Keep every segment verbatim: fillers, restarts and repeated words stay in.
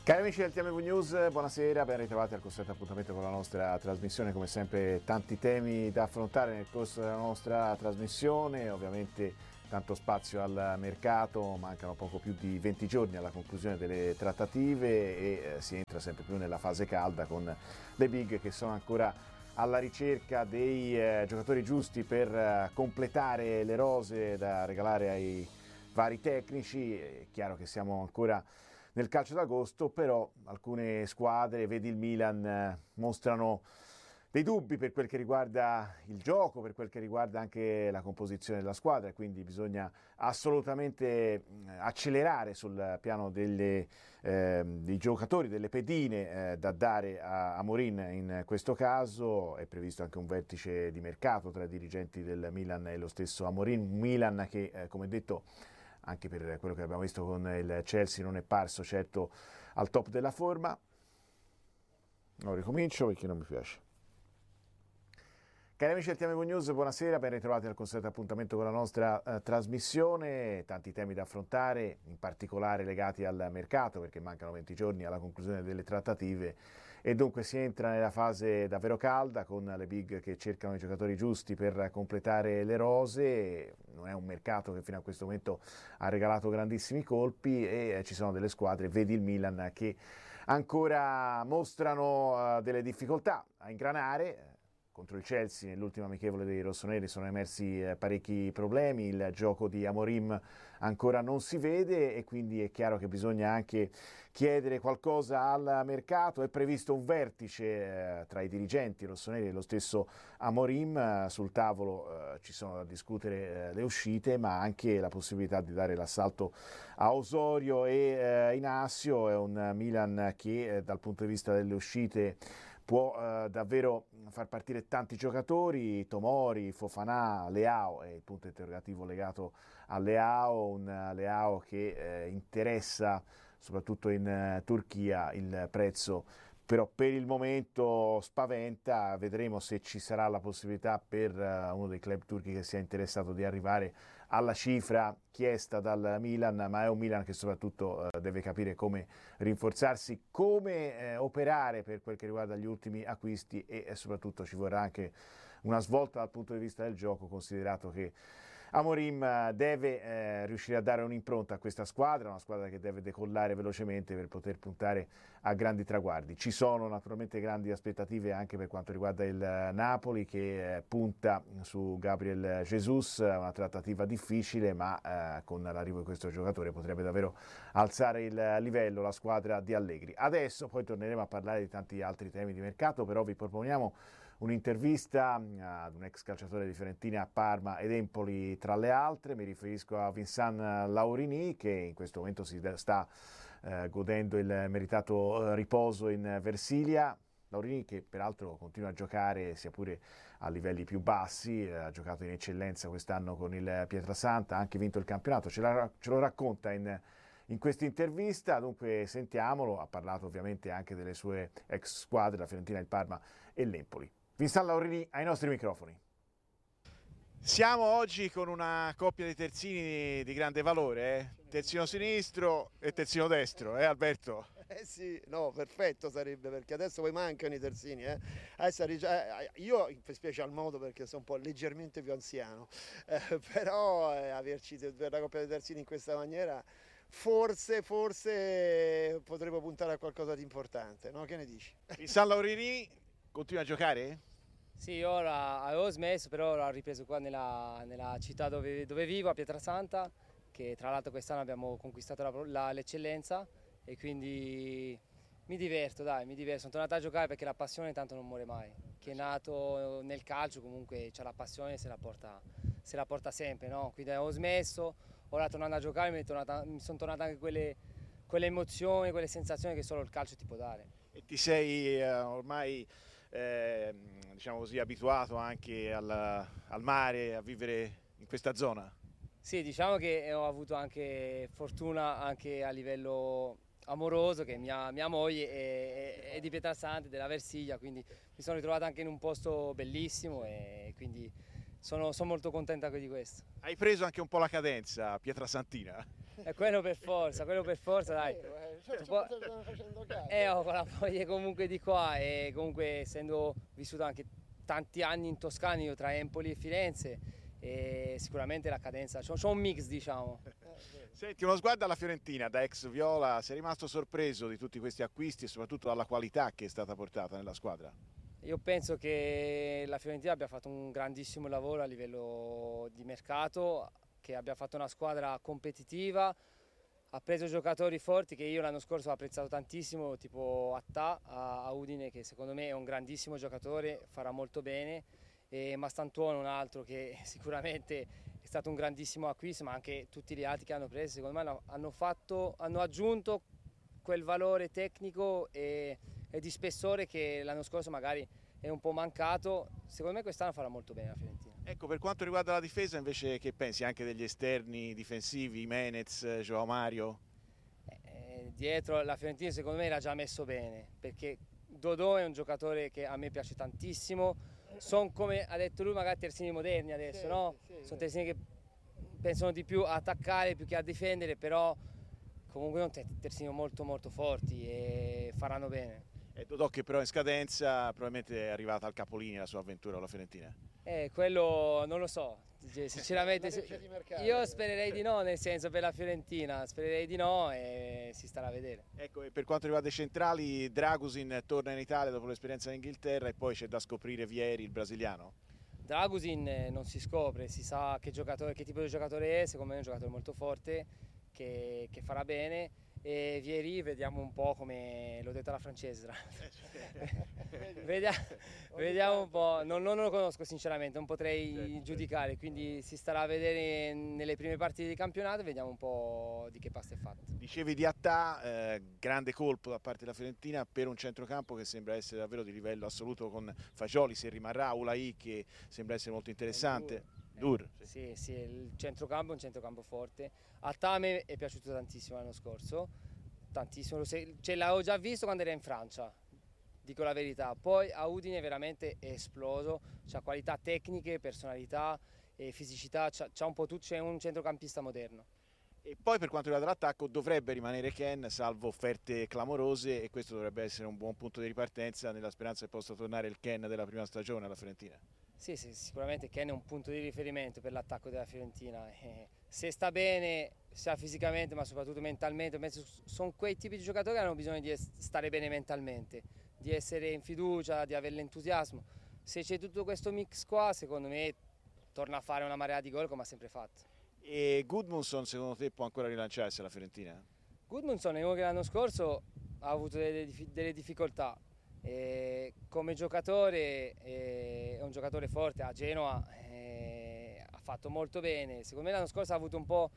Cari amici del T M V News, buonasera, ben ritrovati al consueto appuntamento con la nostra trasmissione. Come sempre tanti temi da affrontare nel corso della nostra trasmissione, ovviamente tanto spazio al mercato, mancano poco più di venti giorni alla conclusione delle trattative e eh, si entra sempre più nella fase calda con le big che sono ancora alla ricerca dei eh, giocatori giusti per eh, completare le rose da regalare ai vari tecnici. È chiaro che siamo ancora nel calcio d'agosto, però alcune squadre, vedi il Milan, mostrano dei dubbi per quel che riguarda il gioco, per quel che riguarda anche la composizione della squadra, quindi bisogna assolutamente accelerare sul piano delle, eh, dei giocatori, delle pedine eh, da dare a Amorim. In questo caso è previsto anche un vertice di mercato tra i dirigenti del Milan e lo stesso Amorim, Milan che, eh, come detto, anche per quello che abbiamo visto con il Chelsea, non è parso certo al top della forma. No, ricomincio perché non mi piace. Cari amici del T M V News, buonasera, ben ritrovati al consueto appuntamento con la nostra eh, trasmissione. Tanti temi da affrontare, in particolare legati al mercato, perché mancano venti giorni alla conclusione delle trattative e dunque si entra nella fase davvero calda con le big che cercano i giocatori giusti per completare le rose. Non è un mercato che fino a questo momento ha regalato grandissimi colpi e eh, ci sono delle squadre, vedi il Milan, che ancora mostrano uh, delle difficoltà a ingranare. Contro il Chelsea nell'ultima amichevole dei rossoneri sono emersi eh, parecchi problemi, il gioco di Amorim ancora non si vede e quindi è chiaro che bisogna anche chiedere qualcosa al mercato. È previsto un vertice eh, tra i dirigenti rossoneri e lo stesso Amorim, eh, sul tavolo eh, ci sono da discutere eh, le uscite, ma anche la possibilità di dare l'assalto a Osorio e eh, Inacio. È un Milan che eh, dal punto di vista delle uscite può eh, davvero far partire tanti giocatori, Tomori, Fofana, Leao, è il punto interrogativo legato a Leao, un Leao che eh, interessa soprattutto in eh, Turchia. Il prezzo però per il momento spaventa, vedremo se ci sarà la possibilità per uh, uno dei club turchi che sia interessato di arrivare alla cifra chiesta dal Milan, ma è un Milan che soprattutto uh, deve capire come rinforzarsi, come eh, operare per quel che riguarda gli ultimi acquisti e, e soprattutto ci vorrà anche una svolta dal punto di vista del gioco, considerato che Amorim deve eh, riuscire a dare un'impronta a questa squadra, una squadra che deve decollare velocemente per poter puntare a grandi traguardi. Ci sono naturalmente grandi aspettative anche per quanto riguarda il Napoli, che eh, punta su Gabriel Jesus, una trattativa difficile, ma eh, con l'arrivo di questo giocatore potrebbe davvero alzare il livello la squadra di Allegri. Adesso poi torneremo a parlare di tanti altri temi di mercato, però vi proponiamo un'intervista ad un ex calciatore di Fiorentina, Parma ed Empoli tra le altre. Mi riferisco a Vincent Laurini, che in questo momento si sta eh, godendo il meritato riposo in Versilia. Laurini che peraltro continua a giocare sia pure a livelli più bassi, ha giocato in eccellenza quest'anno con il Pietrasanta, ha anche vinto il campionato, ce, la, ce lo racconta in in questa intervista, dunque sentiamolo. Ha parlato ovviamente anche delle sue ex squadre, la Fiorentina, il Parma e l'Empoli. Vincent Laurini ai nostri microfoni. Siamo oggi con una coppia di terzini di grande valore, eh? Terzino sinistro e terzino destro, eh Alberto? Eh sì, no, perfetto sarebbe, perché adesso poi mancano i terzini, eh. Adesso, io in special modo perché sono un po' leggermente più anziano, eh, però eh, averci per la coppia di terzini in questa maniera forse, forse potremmo puntare a qualcosa di importante, no? Che ne dici? Vincent Laurini continua a giocare? Sì, ora avevo smesso, però ora ho ripreso qua nella, nella città dove, dove vivo, a Pietrasanta, che tra l'altro quest'anno abbiamo conquistato la, la, l'eccellenza e quindi mi diverto, dai, mi diverto. Sono tornato a giocare perché la passione tanto non muore mai. Chi è nato nel calcio comunque ha la passione e se la porta, se la porta sempre, no? Quindi avevo smesso, ora tornando a giocare mi, tornata, mi sono tornate anche quelle, quelle emozioni, quelle sensazioni che solo il calcio ti può dare. E ti sei eh, ormai eh, diciamo così, abituato anche al, al mare, a vivere in questa zona? Sì, diciamo che ho avuto anche fortuna anche a livello amoroso, che mia, mia moglie è, è di Pietrasanta, della Versilia, quindi mi sono ritrovato anche in un posto bellissimo e quindi sono, sono molto contento anche di questo. Hai preso anche un po' la cadenza pietrasantina? E quello per forza, quello per forza, dai. bene, cioè, un po'... stanno facendo caso. Eh, ho con la moglie comunque di qua e comunque essendo vissuto anche tanti anni in Toscana, io tra Empoli e Firenze, e sicuramente la cadenza, c'è un mix diciamo. Senti, uno sguardo alla Fiorentina, da ex Viola, sei rimasto sorpreso di tutti questi acquisti e soprattutto dalla qualità che è stata portata nella squadra? Io penso che la Fiorentina abbia fatto un grandissimo lavoro a livello di mercato, che abbia fatto una squadra competitiva, ha preso giocatori forti che io l'anno scorso ho apprezzato tantissimo, tipo Attà a Udine, che secondo me è un grandissimo giocatore, farà molto bene, e Mastantuono un altro che sicuramente è stato un grandissimo acquisto, ma anche tutti gli altri che hanno preso secondo me hanno, fatto, hanno aggiunto quel valore tecnico e, e di spessore che l'anno scorso magari è un po' mancato. Secondo me quest'anno farà molto bene la Fiorentina. Ecco, per quanto riguarda la difesa invece, che pensi anche degli esterni difensivi, Menez, João Mario? Eh, dietro la Fiorentina secondo me l'ha già messo bene, perché Dodò è un giocatore che a me piace tantissimo, sono come ha detto lui magari terzini moderni adesso, sì, no? Sì, sì, sono terzini che pensano di più a attaccare più che a difendere, però comunque sono terzini molto molto forti e faranno bene. E Dodò che però in scadenza probabilmente è arrivata al capolinea la sua avventura con la Fiorentina. Eh, quello non lo so, sinceramente io spererei di no, nel senso per la Fiorentina, spererei di no e si starà a vedere. Ecco, e per quanto riguarda i centrali, Dragusin torna in Italia dopo l'esperienza in Inghilterra e poi c'è da scoprire Vieri, il brasiliano? Dragusin non si scopre, si sa che, giocatore, che tipo di giocatore è, secondo me è un giocatore molto forte che, che farà bene. E Vieri vediamo un po' come l'ho detto alla francese. vediamo, vediamo un po', non, non lo conosco sinceramente, non potrei giudicare, quindi si starà a vedere nelle prime partite di campionato e vediamo un po' di che pasta è fatto. Dicevi di Attà, eh, grande colpo da parte della Fiorentina per un centrocampo che sembra essere davvero di livello assoluto, con Fagioli se rimarrà, Ulai che sembra essere molto interessante. Dur. Eh, sì, sì, il centrocampo è un centrocampo forte. Attà a me è piaciuto tantissimo l'anno scorso, tantissimo, ce l'avevo già visto quando era in Francia, dico la verità, poi a Udine veramente è esploso, ha qualità tecniche, personalità e fisicità, c'ha un po' tutto, c'è un centrocampista moderno. E poi per quanto riguarda l'attacco dovrebbe rimanere Ken, salvo offerte clamorose, e questo dovrebbe essere un buon punto di ripartenza nella speranza che possa tornare il Ken della prima stagione alla Fiorentina. Sì, sì, sicuramente Ken è un punto di riferimento per l'attacco della Fiorentina. Eh, se sta bene, sia fisicamente ma soprattutto mentalmente, penso sono quei tipi di giocatori che hanno bisogno di stare bene mentalmente, di essere in fiducia, di avere l'entusiasmo. Se c'è tutto questo mix qua, secondo me torna a fare una marea di gol come ha sempre fatto. E Gudmundsson secondo te può ancora rilanciarsi alla Fiorentina? Gudmundsson è uno che l'anno scorso ha avuto delle, delle difficoltà. E come giocatore è un giocatore forte, a Genoa ha fatto molto bene, secondo me l'anno scorso ha avuto un po'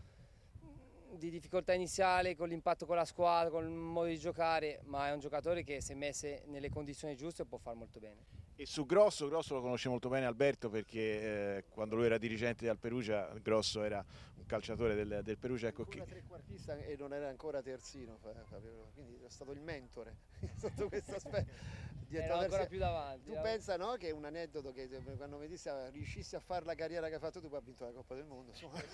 di difficoltà iniziale con l'impatto con la squadra, con il modo di giocare, ma è un giocatore che se messe nelle condizioni giuste può fare molto bene. E su Grosso, Grosso lo conosce molto bene Alberto perché eh, quando lui era dirigente del Perugia, Grosso era un calciatore del, del Perugia. Ecco che... trequartista e non era ancora terzino, quindi è stato il mentore sotto questo aspetto. Era ancora più davanti. Tu eh. pensa no, che è un aneddoto che quando mi dissi riuscissi a fare la carriera che hai fatto tu, poi hai vinto la Coppa del Mondo.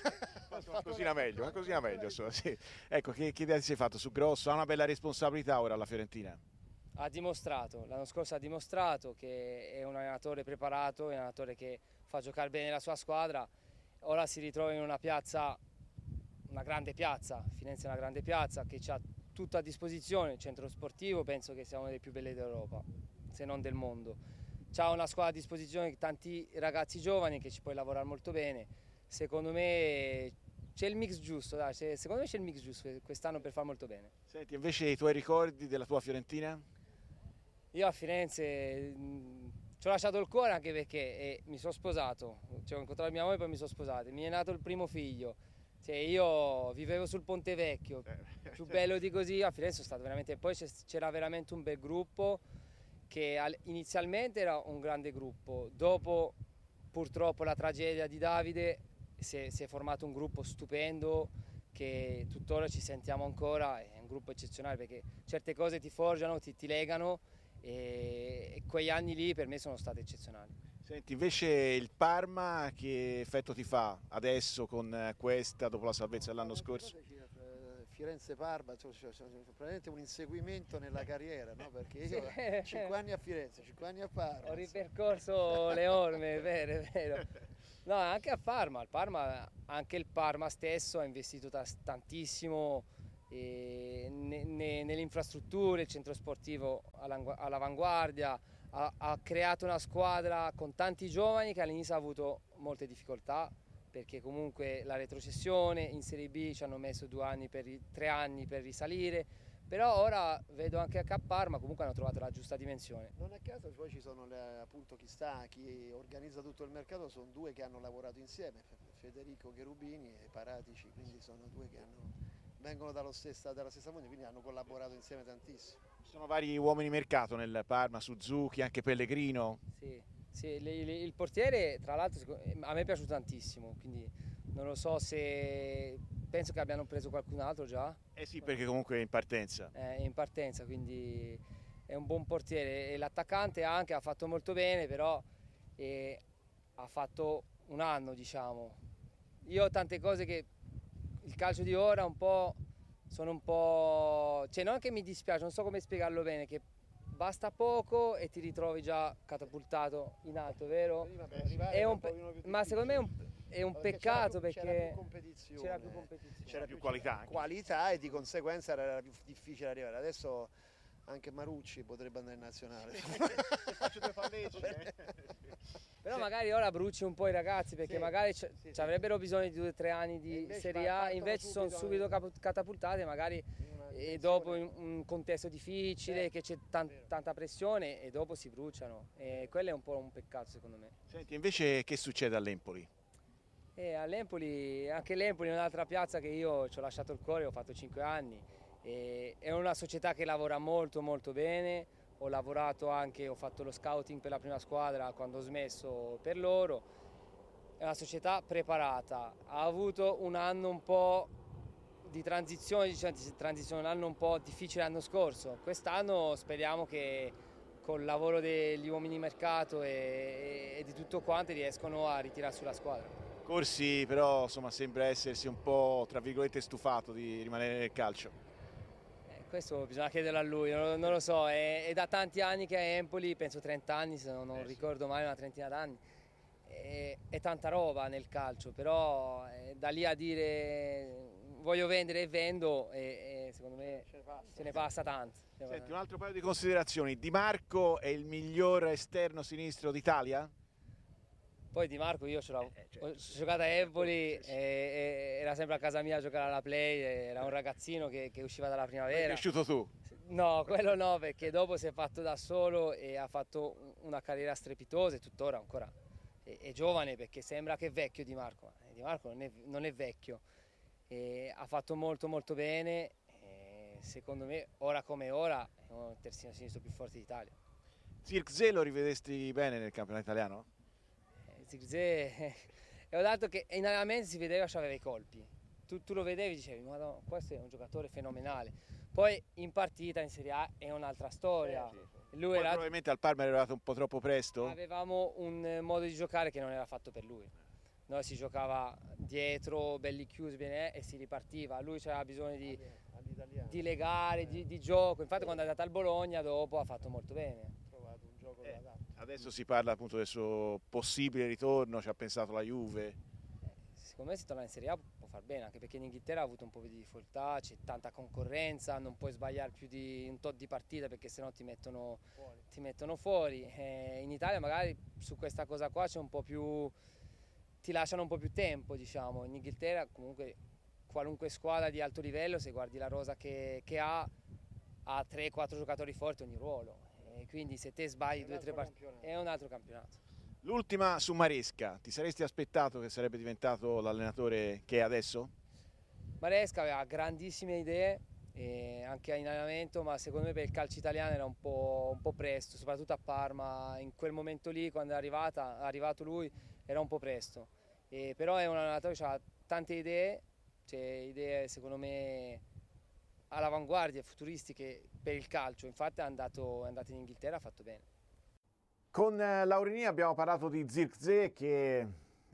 Cosina meglio, cosina meglio. Insomma, sì. Ecco, che, che idea ti sei fatto su Grosso? Ha una bella responsabilità ora alla Fiorentina? Ha dimostrato, l'anno scorso ha dimostrato che è un allenatore preparato, è un allenatore che fa giocare bene la sua squadra. Ora si ritrova in una piazza, una grande piazza, Firenze è una grande piazza che ha tutto a disposizione, il centro sportivo penso che sia una delle più belle d'Europa, se non del mondo. C'ha una squadra a disposizione, tanti ragazzi giovani che ci puoi lavorare molto bene. Secondo me c'è il mix giusto, dai, secondo me c'è il mix giusto quest'anno per fare molto bene. Senti, invece i tuoi ricordi della tua Fiorentina? Io a Firenze mh, ci ho lasciato il cuore anche perché eh, mi sono sposato, cioè, ho incontrato mia moglie e poi mi sono sposato, mi è nato il primo figlio, cioè, io vivevo sul Ponte Vecchio, più bello di così, a Firenze sono stato veramente, poi c'era veramente un bel gruppo che inizialmente era un grande gruppo, dopo purtroppo la tragedia di Davide si è, si è formato un gruppo stupendo che tuttora ci sentiamo ancora, è un gruppo eccezionale perché certe cose ti forgiano, ti, ti legano e quegli anni lì per me sono stati eccezionali. Senti, invece il Parma che effetto ti fa adesso con questa dopo la salvezza dell'anno scorso? Firenze-Parma, cioè, cioè, cioè, praticamente un inseguimento nella carriera, no? Perché io cinque anni a Firenze, cinque anni a Parma. Ho ripercorso le orme, è vero, è vero. No, anche a Parma, al Parma, anche il Parma stesso ha investito tantissimo eh, ne, ne, nelle infrastrutture, il centro sportivo all'avanguardia, ha, ha creato una squadra con tanti giovani che all'inizio ha avuto molte difficoltà, perché comunque la retrocessione in Serie B ci hanno messo due anni per, tre anni per risalire, però ora vedo anche a Parma comunque hanno trovato la giusta dimensione. Non a caso poi ci sono le, appunto chi sta, chi organizza tutto il mercato, sono due che hanno lavorato insieme, Federico Cherubini e Paratici, quindi sono due che hanno, vengono dallo stessa, dalla stessa fonte, quindi hanno collaborato insieme tantissimo. Ci sono vari uomini mercato nel Parma, Suzuki, anche Pellegrino. Sì, sì, il portiere tra l'altro a me è piaciuto tantissimo, quindi non lo so se... penso che abbiano preso qualcun altro già. Eh sì, perché comunque è in partenza. È in partenza, quindi è un buon portiere. E l'attaccante anche ha fatto molto bene, però eh, ha fatto un anno, diciamo. Io ho tante cose che il calcio di ora un po' sono un po'... cioè non che mi dispiace, non so come spiegarlo bene, che basta poco e ti ritrovi già catapultato in alto, vero? È un, ma secondo me è un, è un peccato perché c'era più competizione, c'era più, competizione. C'era più qualità. Anche. Qualità e di conseguenza era più difficile arrivare. Adesso anche Marucci potrebbe andare in nazionale. Faccio due palleggi. Però magari ora bruci un po' i ragazzi perché sì, magari ci sì, sì. avrebbero bisogno di due o tre anni di Serie A, invece sono subito catapultate magari e dopo in un contesto difficile, eh, che c'è tan tanta pressione e dopo si bruciano, e quello è un po' un peccato secondo me. Senti, invece che succede all'Empoli? Eh, all'Empoli, anche l'Empoli è un'altra piazza che io ci ho lasciato il cuore, ho fatto cinque anni, e è una società che lavora molto molto bene, ho lavorato anche, ho fatto lo scouting per la prima squadra quando ho smesso per loro, è una società preparata, ha avuto un anno un po' di transizione, diciamo, di transizione, un anno un po' difficile l'anno scorso, quest'anno speriamo che col lavoro degli uomini mercato e, e di tutto quanto riescono a ritirarsi la squadra. Corsi però insomma sembra essersi un po' tra virgolette stufato di rimanere nel calcio. Eh, questo bisogna chiederlo a lui, non, non lo so, è, è da tanti anni che è a Empoli, penso trenta anni se non, non eh, ricordo mai, una trentina d'anni, è, è tanta roba nel calcio, però eh, da lì a dire voglio vendere e vendo e, e secondo me ce ne passa, ce ne passa tanto. Senti, un altro paio di considerazioni, Di Marco è il miglior esterno sinistro d'Italia? Poi Di Marco io ce l'ho eh, certo. Ho giocato a Empoli, sì, sì. E, e, era sempre a casa mia a giocare alla play, era un ragazzino che, che usciva dalla primavera. Sei cresciuto tu? No, quello no, perché dopo si è fatto da solo e ha fatto una carriera strepitosa e tuttora ancora è, è giovane, perché sembra che è vecchio Di Marco, Di Marco non è, non è vecchio. E ha fatto molto molto bene, e secondo me ora come ora è un terzino sinistro più forte d'Italia. Zirkzee lo rivedesti bene nel campionato italiano? Eh, Zirkzee è un dato che in allenamento si vedeva che aveva i colpi, tu, tu lo vedevi e dicevi ma questo è un giocatore fenomenale, poi in partita in Serie A è un'altra storia. Sì, sì. Lui Poi era... probabilmente al Parma era arrivato un po' troppo presto? Avevamo un modo di giocare che non era fatto per lui. Noi si giocava dietro, belli chiusi bene, e si ripartiva, lui aveva bisogno di, di legare, di, di gioco, infatti quando è andato al Bologna dopo ha fatto molto bene. Ha trovato un gioco eh, adatto. Adesso si parla appunto del suo possibile ritorno, ci ha pensato la Juve. Eh, secondo me se torna in Serie A può far bene, anche perché in Inghilterra ha avuto un po' di difficoltà, c'è tanta concorrenza, non puoi sbagliare più di un tot di partite perché sennò ti mettono fuori. Ti mettono fuori. Eh, in Italia magari su questa cosa qua c'è un po' più... ti lasciano un po' più tempo, diciamo. In Inghilterra comunque qualunque squadra di alto livello, se guardi la rosa che, che ha, ha tre quattro giocatori forti ogni ruolo, e quindi se te sbagli due o tre partite è un altro campionato. L'ultima su Maresca, ti saresti aspettato che sarebbe diventato l'allenatore che è adesso? Maresca aveva grandissime idee, eh, anche in allenamento, ma secondo me per il calcio italiano era un po', un po' presto, soprattutto a Parma, in quel momento lì quando è, arrivata, è arrivato lui era un po' presto, eh, però è un allenatore che ha tante idee, cioè idee secondo me all'avanguardia, futuristiche per il calcio, infatti è andato, è andato in Inghilterra, ha fatto bene. Con Laurini abbiamo parlato di Zirkzee che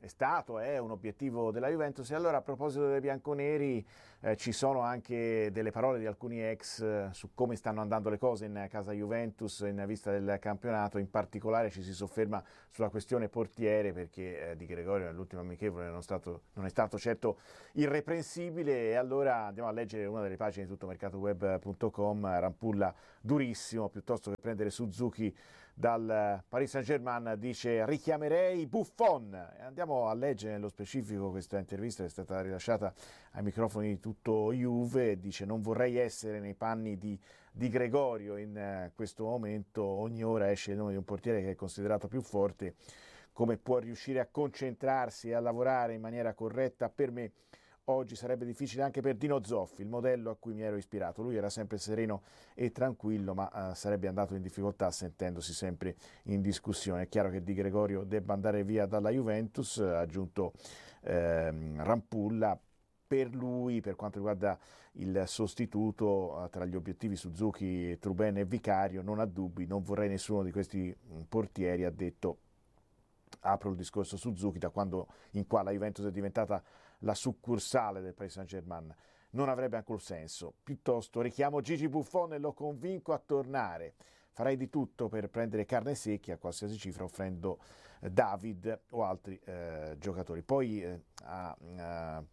è stato, è un obiettivo della Juventus. E allora, a proposito dei bianconeri, eh, ci sono anche delle parole di alcuni ex eh, su come stanno andando le cose in casa Juventus in vista del campionato. In particolare ci si sofferma sulla questione portiere, perché eh, Di Gregorio nell'ultimo amichevole non, stato, non è stato certo irreprensibile. E allora andiamo a leggere una delle pagine di tuttomercatoweb punto com. Rampulla durissimo, piuttosto che prendere Suzuki dal Paris Saint-Germain dice richiamerei Buffon. E andiamo a leggere nello specifico questa intervista che è stata rilasciata ai microfoni di Tutto Juve. Dice: non vorrei essere nei panni di Di Gregorio in uh, questo momento, ogni ora esce il nome di un portiere che è considerato più forte. Come può riuscire a concentrarsi e a lavorare in maniera corretta? Per me oggi sarebbe difficile anche per Dino Zoffi, il modello a cui mi ero ispirato. Lui era sempre sereno e tranquillo, ma uh, sarebbe andato in difficoltà sentendosi sempre in discussione. È chiaro che Di Gregorio debba andare via dalla Juventus, ha aggiunto ehm, Rampulla. Per lui, per quanto riguarda il sostituto, tra gli obiettivi Suzuki, Truben e Vicario, non ha dubbi, non vorrei nessuno di questi portieri, ha detto. Apro il discorso Suzuki, da quando in qua la Juventus è diventata la succursale del Paris Saint-Germain. Non avrebbe alcun senso. Piuttosto richiamo Gigi Buffon e lo convinco a tornare. Farei di tutto per prendere carne secchia a qualsiasi cifra, offrendo eh, David o altri eh, giocatori. Poi eh, ha, ha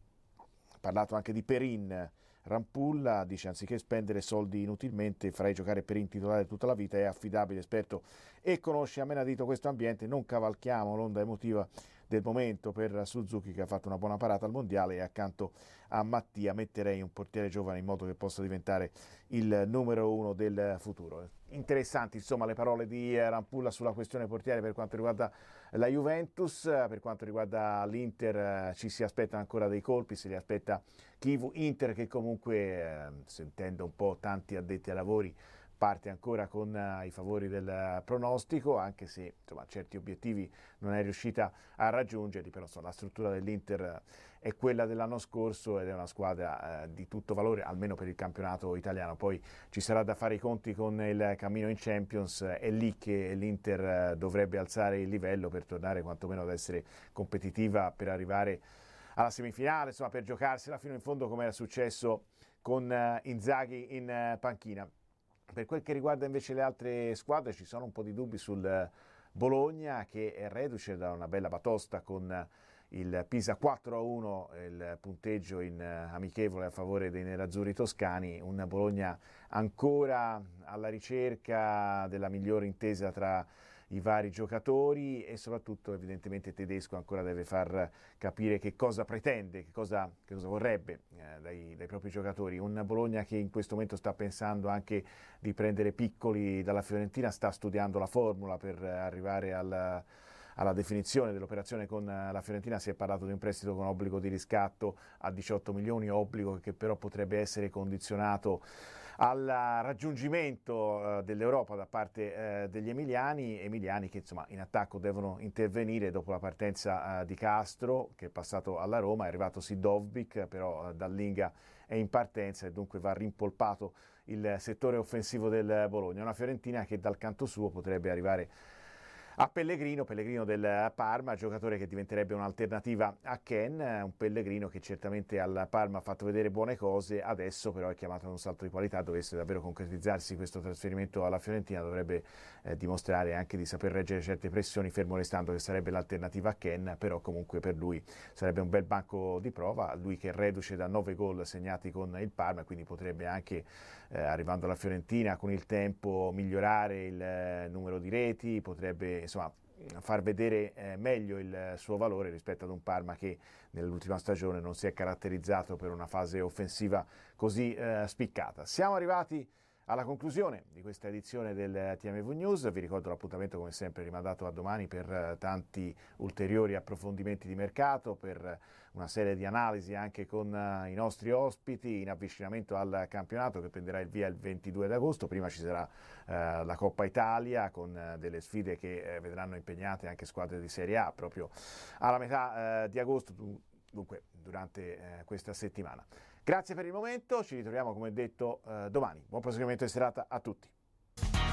parlato anche di Perin. Rampulla dice: anziché spendere soldi inutilmente farei giocare Perin titolare tutta la vita, è affidabile, esperto e conosce a menadito questo ambiente. Non cavalchiamo l'onda emotiva del momento per Suzuki, che ha fatto una buona parata al mondiale, e accanto a Mattia metterei un portiere giovane in modo che possa diventare il numero uno del futuro. Interessanti insomma le parole di Rampulla sulla questione portiere per quanto riguarda la Juventus. Per quanto riguarda l'Inter ci si aspettano ancora dei colpi, se li aspetta Chivu. Inter che comunque, eh, sentendo un po' tanti addetti ai lavori, parte ancora con uh, i favori del pronostico, anche se insomma, certi obiettivi non è riuscita a raggiungerli. Però insomma, la struttura dell'Inter è quella dell'anno scorso ed è una squadra uh, di tutto valore, almeno per il campionato italiano. Poi ci sarà da fare i conti con il cammino in Champions, è lì che l'Inter uh, dovrebbe alzare il livello per tornare quantomeno ad essere competitiva, per arrivare alla semifinale, insomma per giocarsela fino in fondo, come era successo con uh, Inzaghi in uh, panchina. Per quel che riguarda invece le altre squadre ci sono un po' di dubbi sul Bologna, che è reduce da una bella batosta con il Pisa quattro a uno, il punteggio in amichevole a favore dei nerazzurri toscani. Un Bologna ancora alla ricerca della migliore intesa tra i vari giocatori, e soprattutto evidentemente Tedesco ancora deve far capire che cosa pretende, che cosa, che cosa vorrebbe eh, dai, dai propri giocatori. Un Bologna che in questo momento sta pensando anche di prendere Piccoli dalla Fiorentina, sta studiando la formula per arrivare al, alla definizione dell'operazione con la Fiorentina. Si è parlato di un prestito con obbligo di riscatto a diciotto milioni, obbligo che però potrebbe essere condizionato al raggiungimento eh, dell'Europa da parte eh, degli emiliani, emiliani che insomma in attacco devono intervenire dopo la partenza eh, di Castro, che è passato alla Roma. È arrivato Sidovbic, però eh, dall'Inga è in partenza e dunque va rimpolpato il settore offensivo del Bologna. Una Fiorentina che dal canto suo potrebbe arrivare a Pellegrino, Pellegrino del Parma, giocatore che diventerebbe un'alternativa a Ken, un Pellegrino che certamente al Parma ha fatto vedere buone cose, adesso però è chiamato ad un salto di qualità. Dovesse davvero concretizzarsi questo trasferimento alla Fiorentina, dovrebbe eh, dimostrare anche di saper reggere certe pressioni, fermo restando che sarebbe l'alternativa a Ken, però comunque per lui sarebbe un bel banco di prova, lui che è reduce da nove gol segnati con il Parma, quindi potrebbe anche, eh, arrivando alla Fiorentina con il tempo, migliorare il eh, numero di reti, potrebbe insomma far vedere eh, meglio il suo valore rispetto ad un Parma che nell'ultima stagione non si è caratterizzato per una fase offensiva così eh, spiccata. Siamo arrivati alla conclusione di questa edizione del T M V News. Vi ricordo l'appuntamento come sempre rimandato a domani per eh, tanti ulteriori approfondimenti di mercato, per una serie di analisi anche con uh, i nostri ospiti in avvicinamento al campionato che prenderà il via il ventidue agosto. Prima ci sarà uh, la Coppa Italia con uh, delle sfide che uh, vedranno impegnate anche squadre di Serie A proprio alla metà uh, di agosto, dunque durante uh, questa settimana. Grazie per il momento, ci ritroviamo come detto uh, domani. Buon proseguimento di serata a tutti.